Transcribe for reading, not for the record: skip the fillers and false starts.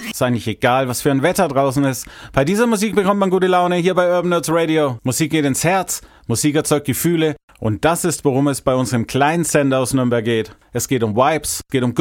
Ist eigentlich egal, was für ein Wetter draußen ist. Bei dieser Musik bekommt man gute Laune hier bei Urban Nerds Radio. Musik geht ins Herz, Musik erzeugt Gefühle und das ist, worum es bei unserem kleinen Sender aus Nürnberg geht. Es geht um Vibes, es geht um